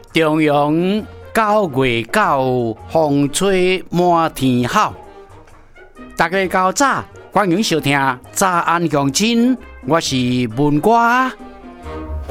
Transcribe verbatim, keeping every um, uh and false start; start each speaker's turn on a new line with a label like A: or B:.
A: 中央九月九，风吹满天好。大家到早，欢迎收听《早安乡亲》，我是文瓜。